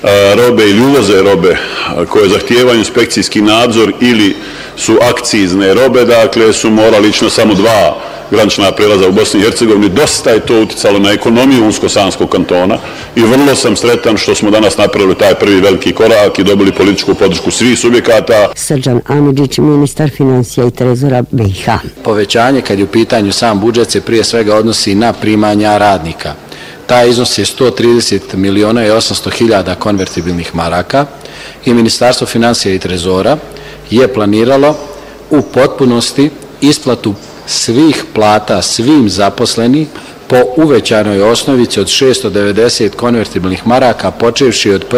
robe ili uvoze robe koje zahtijevaju inspekcijski nadzor ili su akcizne robe, dakle su morali ići na samo 2 granična prelaza u Bosni i Hercegovini. Dosta je to uticalo na ekonomiju Unsko-Sanskog kantona i vrlo sam sretan što smo danas napravili taj prvi veliki korak i dobili političku podršku svih subjekata. Srđan Amidžić, ministar financija i trezora BiH. Povećanje kad je u pitanju sam budžet se prije svega odnosi na primanja radnika. Taj iznos je 130.800.000 konvertibilnih maraka i Ministarstvo financija i trezora je planiralo u potpunosti isplatu svih plata svim zaposlenih po uvećanoj osnovici od 690 konvertibilnih maraka počevši od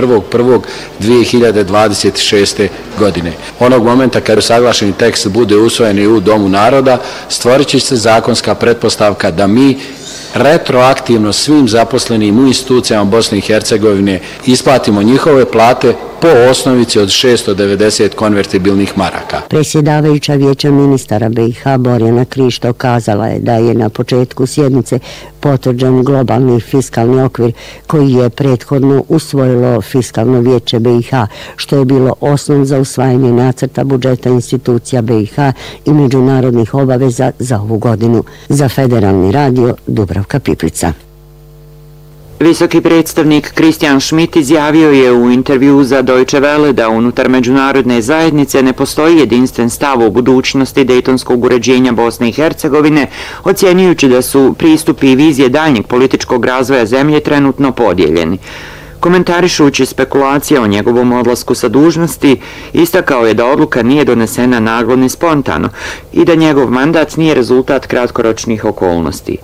1.1.2026. godine. Onog momenta kad usaglašeni tekst bude usvojen i u Domu naroda, stvorit će se zakonska pretpostavka da mi retroaktivno svim zaposlenim u institucijama Bosne i Hercegovine isplatimo njihove plate po osnovici od 690 konvertibilnih maraka. Predsjedavajuća Vijeća ministara BiH Borjana Krišto kazala je da je na početku sjednice potvrđen globalni fiskalni okvir koji je prethodno usvojilo Fiskalno vijeće BiH, što je bilo osnov za usvajanje nacrta budžeta institucija BiH i međunarodnih obaveza za ovu godinu. Za Federalni radio Dubravka Piplica. Visoki predstavnik Christian Schmidt izjavio je u intervjuu za Deutsche Welle da unutar međunarodne zajednice ne postoji jedinstven stav o budućnosti dejtonskog uređenja Bosne i Hercegovine, ocjenjujući da su pristupi i vizije daljnjeg političkog razvoja zemlje trenutno podijeljeni. Komentarišući spekulacije o njegovom odlasku sa dužnosti, istakao je da odluka nije donesena naglo ni spontano i da njegov mandat nije rezultat kratkoročnih okolnosti.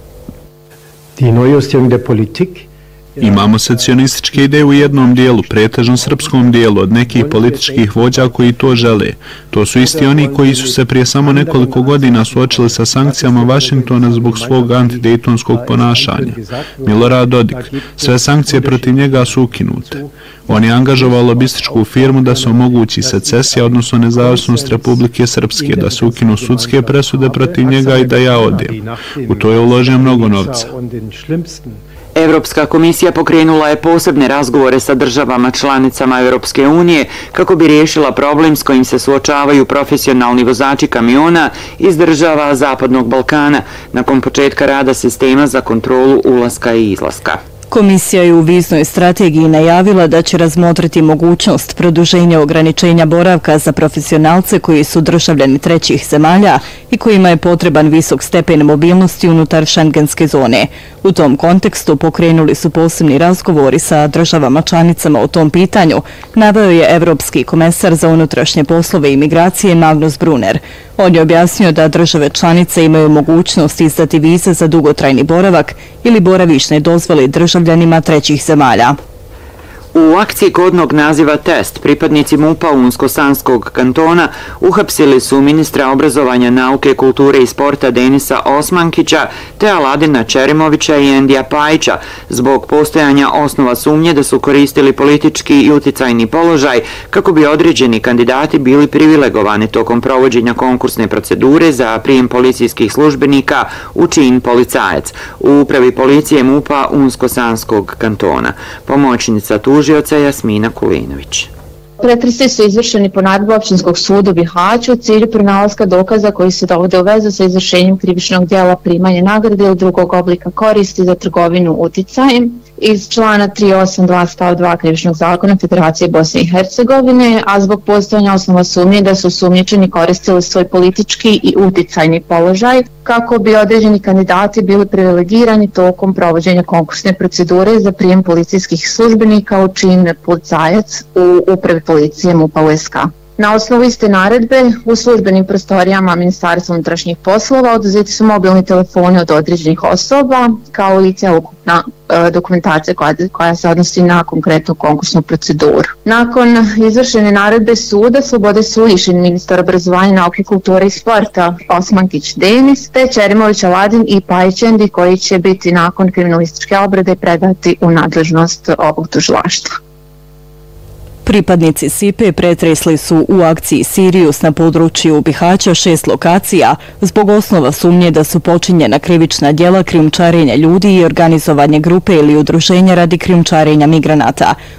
Imamo secesionističke ideje u jednom dijelu, pretežno srpskom dijelu, od nekih političkih vođa koji to žele. To su isti oni koji su se prije samo nekoliko godina suočili sa sankcijama Vašingtona zbog svog antidejtonskog ponašanja. Milorad Dodik, sve sankcije protiv njega su ukinute. On je angažovao lobističku firmu da se omogući secesija, odnosno nezavisnost Republike Srpske, da se ukinu sudske presude protiv njega i da ja odem. U to je uložio mnogo novca. Evropska komisija pokrenula je posebne razgovore sa državama članicama Europske unije kako bi riješila problem s kojim se suočavaju profesionalni vozači kamiona iz država Zapadnog Balkana nakon početka rada sistema za kontrolu ulaska i izlaska. Komisija je u viznoj strategiji najavila da će razmotriti mogućnost produženja ograničenja boravka za profesionalce koji su državljani trećih zemalja i kojima je potreban visok stepen mobilnosti unutar šengenske zone. U tom kontekstu pokrenuli su posebni razgovori sa državama članicama o tom pitanju, naveo je Evropski komesar za unutrašnje poslove i migracije Magnus Brunner. On je objasnio da države članice imaju mogućnost izdati vize za dugotrajni boravak ili boravišne dozvole državljanima trećih zemalja. U akciji kodnog naziva Test pripadnici MUP-a Unsko-Sanskog kantona uhapsili su ministra obrazovanja, nauke, kulture i sporta Denisa Osmankića te Aladina Čerimovića i Endija Pajića zbog postojanja osnova sumnje da su koristili politički i uticajni položaj kako bi određeni kandidati bili privilegovani tokom provođenja konkursne procedure za prijem policijskih službenika u čin policajac u upravi policije MUP-a Unsko-Sanskog kantona. Pomoćnica tužioca Jasmina Kulinović. Pretresi su izvršeni po naredbi Općinskog suda u Bihaću u cilju pronalaska dokaza koji se dovode u vezu sa izvršenjem krivičnog djela primanja nagrade ili drugog oblika koristi za trgovinu uticajem iz člana 382 stav 2 krivičnog zakona Federacije Bosne i Hercegovine, a zbog postojanja osnova sumnje da su osumnjičeni koristili svoj politički i uticajni položaj kako bi određeni kandidati bili privilegirani tokom provođenja konkursne procedure za prijem policijskih službenika u čin policajac u upravi policije MUP-a USK. Na osnovu iste naredbe u službenim prostorijama Ministarstva unutrašnjih poslova oduzeti su mobilni telefoni od određenih osoba kao i cjelokupna dokumentacija koja se odnosi na konkretnu konkursnu proceduru. Nakon izvršene naredbe suda slobode su lišeni ministar obrazovanja, nauke, kulture i sporta Osmankić Denis te Čerimović Aladin i Pajić Endi koji će biti nakon kriminalističke obrade predati u nadležnost ovog tužilaštva. Pripadnici SIPE pretresli su u akciji Sirius na području Bihaća 6 lokacija zbog osnova sumnje da su počinjena krivična djela krijumčarenja ljudi i organizovanje grupe ili udruženja radi krijumčarenja migranata.